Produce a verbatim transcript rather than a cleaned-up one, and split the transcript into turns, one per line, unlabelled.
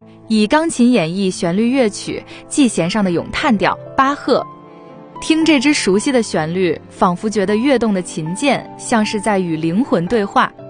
以钢琴演绎旋律乐曲 G 弦上的咏叹调巴赫。听这支熟悉的旋律，仿佛觉得跃动的琴键像是在与灵魂对话。